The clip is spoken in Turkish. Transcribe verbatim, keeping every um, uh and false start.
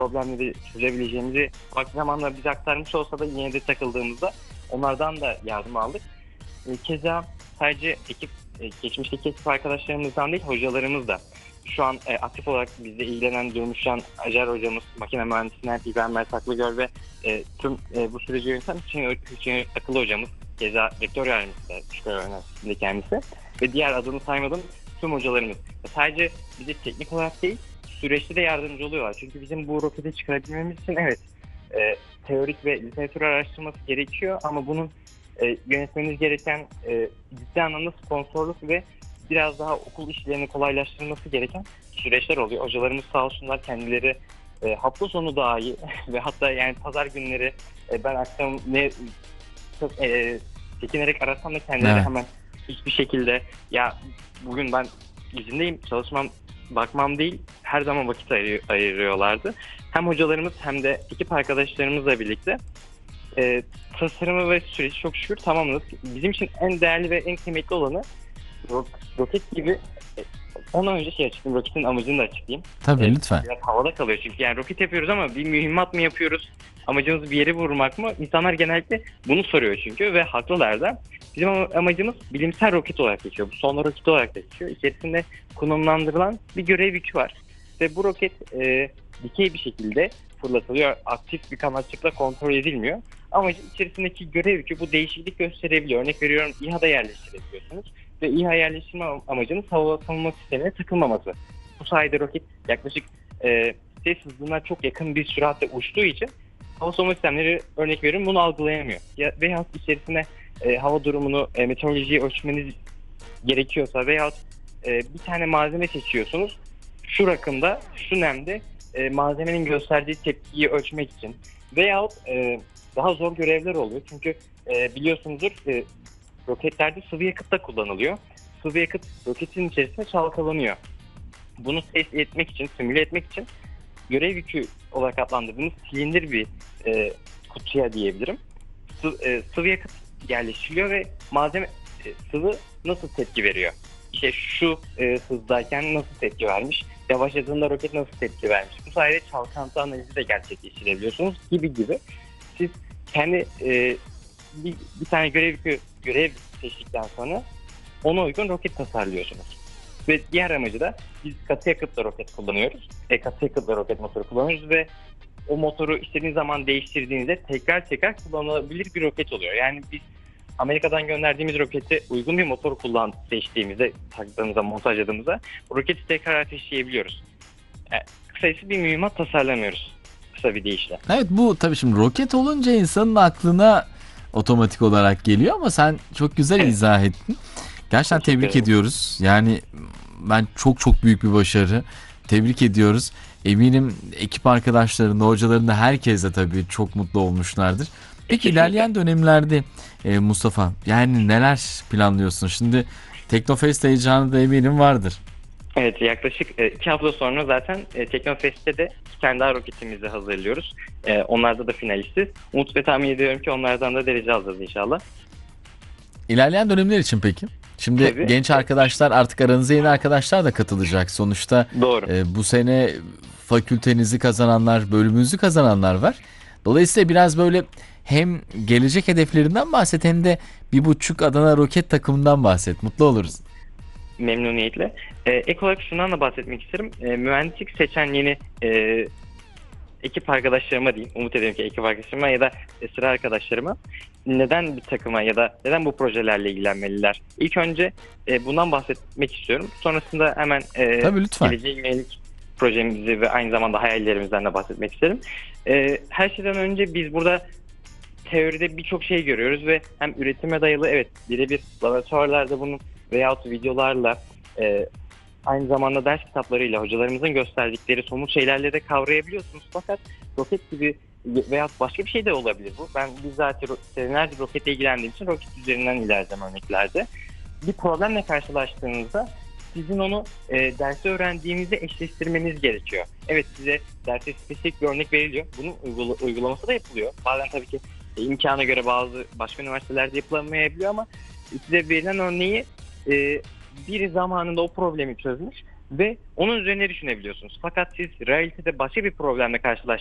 problemleri çözebileceğimizi vakti zamanla bize aktarmış olsa da yine de takıldığımızda onlardan da yardım aldık. E, keza sadece ekip, e, geçmişteki ekip arkadaşlarımızdan değil, hocalarımız da şu an e, aktif olarak bizle ilgilenen Durmuşcan Acar hocamız, makine mühendisinden İbrahim Mert Aklıgöl ve e, tüm e, bu süreci yöneten Hüseyin Akıllı hocamız, keza rektör yardımcısı da Çukurova Üniversitesi'nde kendisi ve diğer adını saymadığım tüm hocalarımız. Sadece bize teknik olarak değil, süreçte de yardımcı oluyorlar. Çünkü bizim bu roketi çıkarabilmemiz için evet e, teorik ve literatür araştırması gerekiyor ama bunun e, yönetmeniz gereken e, ciddi anlamda sponsorluk ve biraz daha okul işlerini kolaylaştırması gereken süreçler oluyor. Hocalarımız sağ olsunlar, kendileri e, hafta sonu dahi ve hatta yani pazar günleri e, ben akşam ne çok e, çekinerek arasam da kendileri Evet. hemen hiçbir şekilde ya bugün ben izindeyim, çalışmam, bakmam değil, her zaman vakit ayır, ayırıyorlardı. Hem hocalarımız hem de ekip arkadaşlarımızla birlikte e, tasarımı ve süreci çok şükür tamamladık. Bizim için en değerli ve en kıymetli olanı ro- roket gibi. e, Ondan önce şey açıklayayım, roketin amacını da açıklayayım. Tabii E, lütfen. Biraz havada kalıyor çünkü yani roket yapıyoruz ama bir mühimmat mı yapıyoruz? Amacımız bir yere vurmak mı? İnsanlar genellikle bunu soruyor çünkü ve haklılar da. Bizim amacımız bilimsel roket olarak geçiyor. Bu son roket olarak da geçiyor. İçerisinde konumlandırılan bir görev yükü var. Ve bu roket e, dikey bir şekilde fırlatılıyor. Aktif bir kanatçıkla kontrol edilmiyor. Ama içerisindeki görev yükü bu değişiklik gösterebiliyor. Örnek veriyorum, İHA'da yerleştirebiliyorsunuz. Ve İHA yerleştirme amacınız hava savunma sistemine takılmaması. Bu sayede roket yaklaşık e, ses hızına çok yakın bir süratle uçtuğu için hava savunma sistemleri, örnek veriyorum, bunu algılayamıyor. Ya, veyahut içerisine e, hava durumunu, e, meteorolojiyi ölçmeniz gerekiyorsa veyahut e, bir tane malzeme seçiyorsunuz. Şu rakımda, şu nemde e, malzemenin gösterdiği tepkiyi ölçmek için. Veyahut e, daha zor görevler oluyor. Çünkü e, biliyorsunuzdur e, roketlerde sıvı yakıt da kullanılıyor. Sıvı yakıt roketin içerisinde çalkalanıyor. Bunu test etmek için, simüle etmek için görev yükü olarak adlandırdığımız silindir bir e, kutuya diyebilirim. Sı, e, sıvı yakıt yerleştiriliyor ve malzeme e, sıvı nasıl tepki veriyor? İşte şu e, hızdayken nasıl tepki vermiş? Yavaşladığında roket nasıl tepki vermiş? Bu sayede çalkantı analizi de gerçekleştirebiliyorsunuz gibi gibi. Siz kendi e, bir, bir tane görev yükü, görev seçtikten sonra ona uygun roket tasarlıyorsunuz. Ve diğer amacı da biz katı yakıtla roket kullanıyoruz. E, katı yakıtla roket motoru kullanıyoruz ve o motoru istediğiniz zaman değiştirdiğinizde tekrar tekrar kullanılabilir bir roket oluyor. Yani biz Amerika'dan gönderdiğimiz roketi uygun bir motor kullan seçtiğimizde, taktığımızda, montajladığımızda bu roketi tekrar ateşleyebiliyoruz. Yani kısacası bir mühimmat tasarlamıyoruz kısa bir deyişle. Evet, bu tabii şimdi roket olunca insanın aklına otomatik olarak geliyor ama sen çok güzel Evet. izah ettin. Gerçekten Teşekkür tebrik ederim. ediyoruz. Yani ben çok çok büyük bir başarı. Tebrik ediyoruz. Eminim ekip arkadaşlarında, hocalarında, herkes de tabii çok mutlu olmuşlardır. Peki Kesinlikle. ilerleyen dönemlerde e, Mustafa, yani neler planlıyorsun? Şimdi Teknofest heyecanı da eminim vardır. Evet, yaklaşık e, iki hafta sonra zaten e, Teknofest'te de bir tane daha roketimizi hazırlıyoruz. E, onlarda da finalistiz. Umut ve tahmin ediyorum ki onlardan da derece alacağız inşallah. İlerleyen dönemler için peki? Şimdi Tabii. genç arkadaşlar, artık aranıza yeni arkadaşlar da katılacak. Sonuçta Doğru. e, bu sene fakültenizi kazananlar, bölümünüzü kazananlar var. Dolayısıyla biraz böyle hem gelecek hedeflerinden bahset hem de bir buçuk Adana roket takımından bahset. Mutlu oluruz. Memnuniyetle. E, ek olarak şundan da bahsetmek isterim. E, mühendislik seçen yeni e, ekip arkadaşlarıma diyeyim. Umut ediyorum ki ekip arkadaşlarıma ya da e, sıra arkadaşlarıma neden bir takıma ya da neden bu projelerle ilgilenmeliler? İlk önce e, bundan bahsetmek istiyorum. Sonrasında hemen e, Tabii, lütfen. geleceğe yönelik projemizi ve aynı zamanda hayallerimizden de bahsetmek isterim. E, her şeyden önce biz burada teoride birçok şey görüyoruz ve hem üretime dayalı, evet, birebir laboratuvarlarda bunun veyahut videolarla e, aynı zamanda ders kitaplarıyla hocalarımızın gösterdikleri somut şeylerle de kavrayabiliyorsunuz. Fakat roket gibi veyahut başka bir şey de olabilir bu. Ben bizzat senelerdir roketle ilgilendiğim için roket üzerinden ilerleyeceğim örneklerde. Bir problemle karşılaştığınızda sizin onu e, derste öğrendiğinizde eşleştirmeniz gerekiyor. Evet, size derste spesifik bir örnek veriliyor. Bunun uygula- uygulaması da yapılıyor. Bazen tabii ki e, imkana göre bazı başka üniversitelerde yapılamayabiliyor ama size verilen örneği e, biri zamanında o problemi çözmüş ve onun üzerine düşünebiliyorsunuz. Fakat siz realitede başka bir problemle karşılaştığınızda